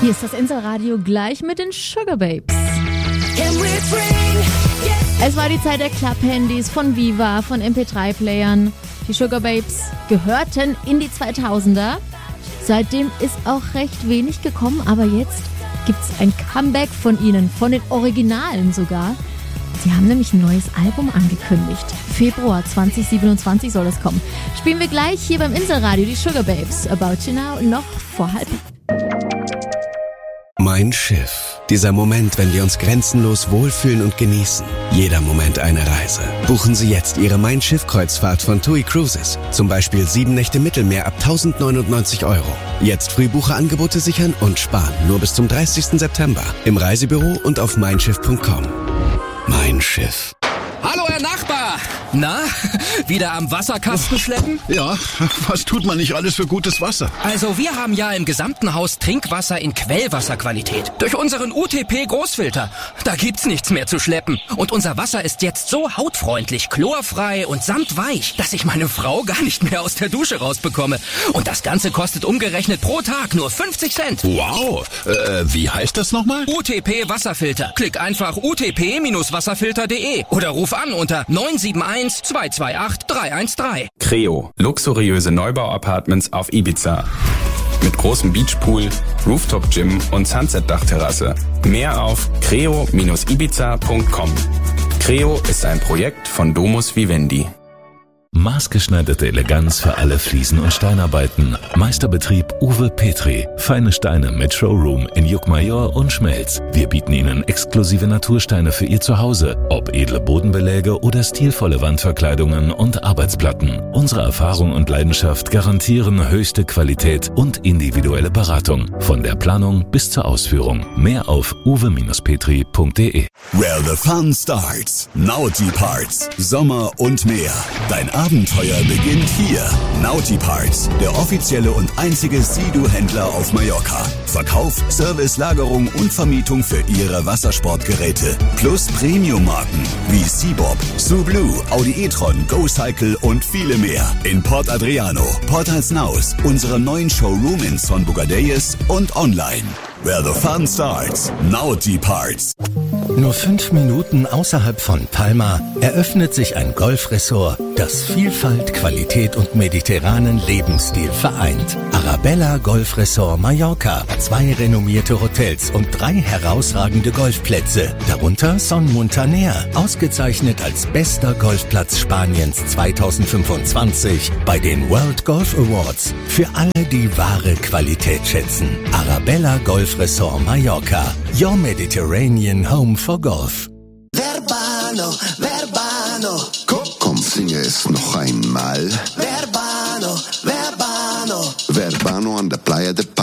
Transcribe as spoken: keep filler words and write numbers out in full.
Hier ist das Inselradio gleich mit den Sugar Babes. Es war die Zeit der Club-Handys von Viva, von M P drei Playern. Die Sugar Babes gehörten in die zweitausender. Seitdem ist auch recht wenig gekommen, aber jetzt gibt's ein Comeback von ihnen, von den Originalen sogar. Sie haben nämlich ein neues Album angekündigt. Februar zwanzig siebenundzwanzig soll es kommen. Spielen wir gleich hier beim Inselradio die Sugar Babes. About You Now noch vor halb. Mein Schiff. Dieser Moment, wenn wir uns grenzenlos wohlfühlen und genießen. Jeder Moment eine Reise. Buchen Sie jetzt Ihre Mein Schiff-Kreuzfahrt von TUI Cruises. Zum Beispiel sieben Nächte Mittelmeer ab tausendneunundneunzig Euro. Jetzt Frühbucherangebote sichern und sparen. Nur bis zum dreißigsten September. Im Reisebüro und auf mein schiff punkt com. Mein Schiff. Hallo, Herr Nachbar! Na, wieder am Wasserkasten schleppen? Ja, was tut man nicht alles für gutes Wasser? Also wir haben ja im gesamten Haus Trinkwasser in Quellwasserqualität. Durch unseren U T P-Großfilter. Da gibt's nichts mehr zu schleppen. Und unser Wasser ist jetzt so hautfreundlich, chlorfrei und samtweich, dass ich meine Frau gar nicht mehr aus der Dusche rausbekomme. Und das Ganze kostet umgerechnet pro Tag nur fünfzig Cent. Wow, äh, wie heißt das nochmal? U T P-Wasserfilter. Klick einfach u t p wasserfilter punkt d e oder ruf an unter neun sieben eins, zwei zwei acht, drei eins drei. Creo, luxuriöse Neubau-Apartments auf Ibiza. Mit großem Beachpool, Rooftop-Gym und Sunset-Dachterrasse. Mehr auf creo Bindestrich ibiza punkt com. Creo ist ein Projekt von Domus Vivendi. Maßgeschneiderte Eleganz für alle Fliesen- und Steinarbeiten. Meisterbetrieb Uwe Petri. Feine Steine mit Showroom in Juckmajor und Schmelz. Wir bieten Ihnen exklusive Natursteine für Ihr Zuhause. Ob edle Bodenbeläge oder stilvolle Wandverkleidungen und Arbeitsplatten. Unsere Erfahrung und Leidenschaft garantieren höchste Qualität und individuelle Beratung. Von der Planung bis zur Ausführung. Mehr auf uwe Bindestrich petri punkt d e. Where the fun starts. Naughty Parts. Sommer und mehr. Dein Abenteuer beginnt hier. Naughty Parts, der offizielle und einzige Sea-Doo-Händler auf Mallorca. Verkauf, Service, Lagerung und Vermietung für Ihre Wassersportgeräte. Plus Premium-Marken wie Seabob, Sublue, Audi e-tron, GoCycle und viele mehr. In Port Adriano, Port Alsnaus, unserem neuen Showroom in Son Bugadeyes und online. Where the fun starts. Naughty Parts. Nur fünf Minuten außerhalb von Palma eröffnet sich ein Golfresort, das Vielfalt, Qualität und mediterranen Lebensstil vereint. Arabella Golf Resort Mallorca. Zwei renommierte Hotels und drei herausragende Golfplätze. Darunter Son Muntaner, ausgezeichnet als bester Golfplatz Spaniens zweitausendfünfundzwanzig bei den World Golf Awards. Für alle, die wahre Qualität schätzen. Arabella Golf Resort Mallorca. Your Mediterranean Home for Golf. Verbano, Verbano. Komm, komm, singe es noch einmal. Verbano, Verbano. Verbano an der Playa de Palma.